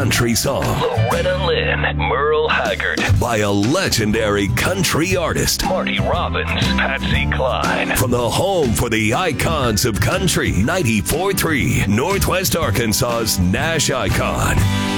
country song. Loretta Lynn, Merle Haggard. By a legendary country artist. Marty Robbins, Patsy Cline. From the home for the icons of country, 94.3, Northwest Arkansas's Nash Icon.